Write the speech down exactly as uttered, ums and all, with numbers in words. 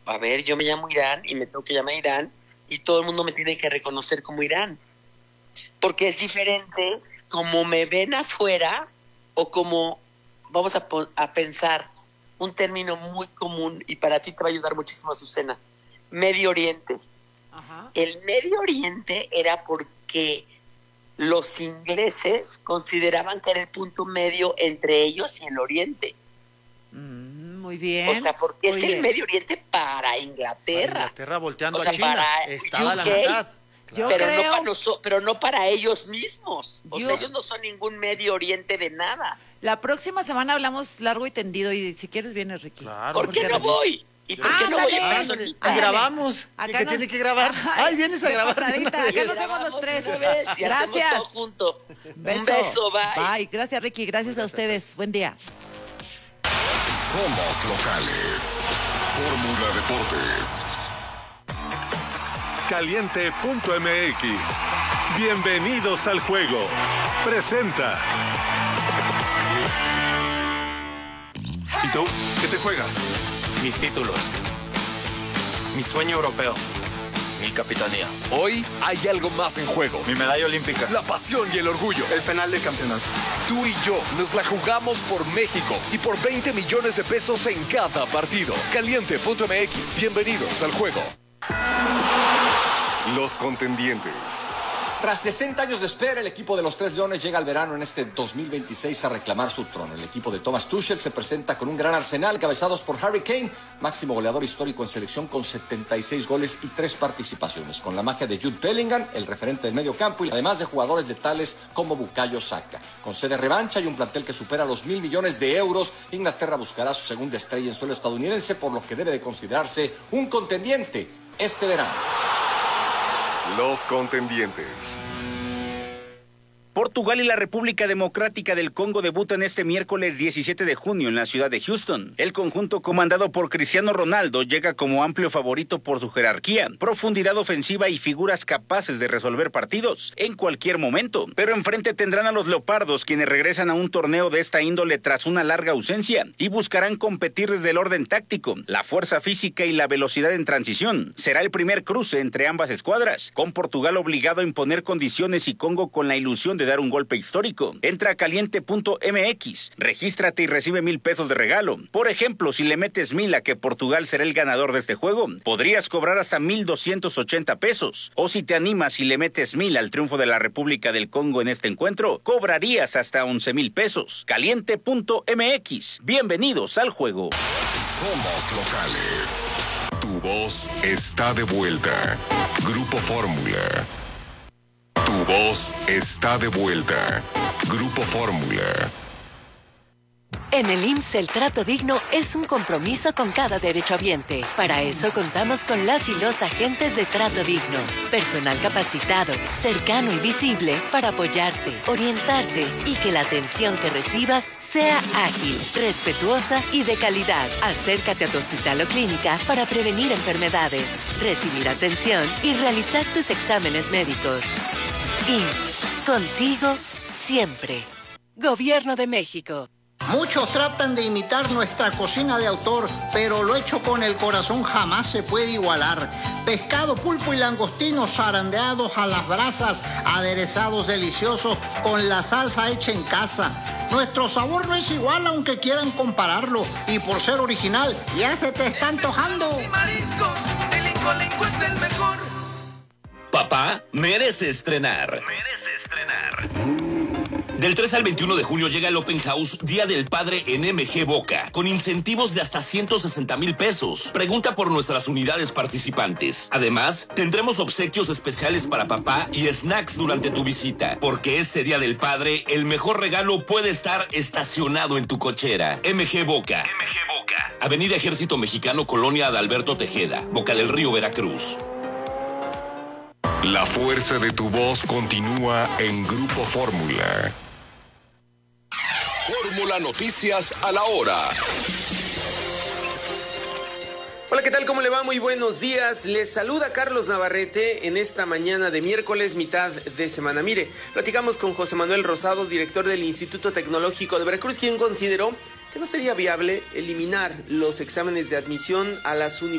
a ver, yo me llamo Irán y me tengo que llamar Irán y todo el mundo me tiene que reconocer como Irán. Porque es diferente como me ven afuera o como, vamos a, a pensar, un término muy común y para ti te va a ayudar muchísimo, Azucena, Medio Oriente. Ajá. El Medio Oriente era porque los ingleses consideraban que era el punto medio entre ellos y el Oriente. Mm, muy bien. O sea, porque muy es bien. el Medio Oriente para Inglaterra. Para Inglaterra volteando O sea, a China. para Estaba a la U K. mitad. Yo pero, creo... no para noso- pero no para ellos mismos. O Yo- sea, ellos no son ningún Medio Oriente de nada. La próxima semana hablamos largo y tendido y si quieres vienes, Ricky. Claro. ¿Por qué Porque no revis- voy? ¿Y por qué no voy en Ándale. personita? Y grabamos. ¿Qué, Acá qué no- tiene que grabar? Ay, vienes a de grabar. pasadita, acá nos vemos Grabamos los tres. una vez y hacemos Gracias. todo junto. Beso. Un beso, bye. Bye. Gracias, Ricky. Gracias a ustedes. Buen día. Somos locales. Fórmula Deportes. Caliente punto m x. Bienvenidos al juego. Presenta. ¿Y tú? ¿Qué te juegas? Mis títulos. Mi sueño europeo. Mi capitanía. Hoy hay algo más en juego. Mi medalla olímpica. La pasión y el orgullo. El penal del campeonato. Tú y yo nos la jugamos por México y por veinte millones de pesos en cada partido. Caliente punto m x. Bienvenidos al juego. Los contendientes. Tras sesenta años de espera, el equipo de los Tres Leones llega al verano en este dos mil veintiséis a reclamar su trono. El equipo de Thomas Tuchel se presenta con un gran arsenal, cabezados por Harry Kane, máximo goleador histórico en selección con setenta y seis goles y tres participaciones, con la magia de Jude Bellingham, el referente del medio campo, y además de jugadores letales como Bukayo Saka. Con sede revancha y un plantel que supera los mil millones de euros, Inglaterra buscará su segunda estrella en suelo estadounidense, por lo que debe de considerarse un contendiente este verano. Los contendientes. Portugal y la República Democrática del Congo debutan este miércoles diecisiete de junio en la ciudad de Houston. El conjunto comandado por Cristiano Ronaldo llega como amplio favorito por su jerarquía, profundidad ofensiva y figuras capaces de resolver partidos en cualquier momento. Pero enfrente tendrán a los Leopardos, quienes regresan a un torneo de esta índole tras una larga ausencia y buscarán competir desde el orden táctico, la fuerza física y la velocidad en transición. Será el primer cruce entre ambas escuadras, con Portugal obligado a imponer condiciones y Congo con la ilusión de dar un golpe histórico. Entra a caliente punto m x, regístrate y recibe mil pesos de regalo. Por ejemplo, si le metes mil a que Portugal será el ganador de este juego, podrías cobrar hasta mil doscientos ochenta pesos. O si te animas y le metes mil al triunfo de la República del Congo en este encuentro, cobrarías hasta once mil pesos. caliente punto m x. Bienvenidos al juego. Somos locales. Tu voz está de vuelta. Grupo Fórmula. Tu voz está de vuelta. Grupo Fórmula. En el I M S S el trato digno es un compromiso con cada derechohabiente. Para eso contamos con las y los agentes de trato digno. Personal capacitado, cercano y visible para apoyarte, orientarte y que la atención que recibas sea ágil, respetuosa y de calidad. Acércate a tu hospital o clínica para prevenir enfermedades, recibir atención y realizar tus exámenes médicos. I M S S, contigo siempre. Gobierno de México. Muchos tratan de imitar nuestra cocina de autor, pero lo hecho con el corazón jamás se puede igualar. Pescado, pulpo y langostinos zarandeados a las brasas, aderezados deliciosos con la salsa hecha en casa. Nuestro sabor no es igual aunque quieran compararlo, y por ser original ya se te está antojando. Y mariscos, el Incolenco es el mejor. Papá merece estrenar. Merece estrenar. Del tres al veintiuno de junio llega el Open House Día del Padre en M G Boca, con incentivos de hasta ciento sesenta mil pesos. Pregunta por nuestras unidades participantes. Además, tendremos obsequios especiales para papá y snacks durante tu visita, porque este Día del Padre, el mejor regalo puede estar estacionado en tu cochera. M G Boca. M G Boca. Avenida Ejército Mexicano, Colonia Adalberto Tejeda, Boca del Río, Veracruz. La fuerza de tu voz continúa en Grupo Fórmula. Fórmula Noticias a la hora. Hola, ¿qué tal? ¿Cómo le va? Muy buenos días. Les saluda Carlos Navarrete en esta mañana de miércoles, mitad de semana. Mire, platicamos con José Manuel Rosado, director del Instituto Tecnológico de Veracruz, quien consideró que no sería viable eliminar los exámenes de admisión a las universidades